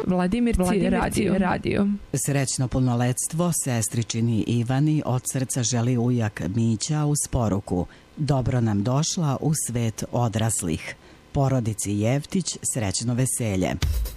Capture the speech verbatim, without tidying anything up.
Vladimirci, Vladimirci radio. radio. Srećno punoletstvo sestričini Ivani od srca želi ujak Mića uz poruku: dobro nam došla u svet odraslih. Porodici Jevtić srećno veselje.